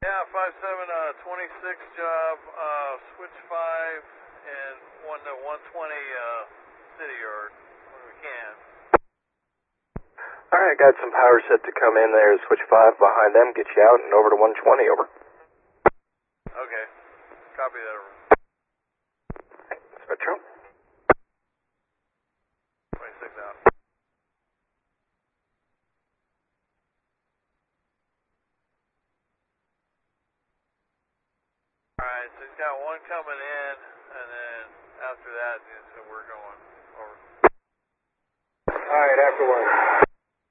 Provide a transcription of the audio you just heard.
Yeah, 5726 job, switch 5 and 1 to 120 city yard when we can. Alright, got some power set to come in there, switch 5 behind them, get you out and over to 120, over. Okay, copy that, over. Spectrum. 26 out. Alright, so he's got one coming in, and then after that, so we're going over. Alright, after one.